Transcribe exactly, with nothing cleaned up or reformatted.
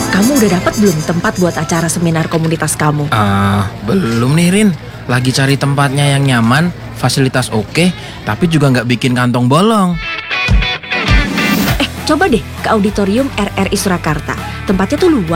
kamu udah dapat belum tempat buat acara seminar komunitas kamu? Ah, belum nih Rin. Lagi cari tempatnya yang nyaman, fasilitas oke, tapi juga nggak bikin kantong bolong. Eh, coba deh ke auditorium R R I Surakarta. Tempatnya tuh luas.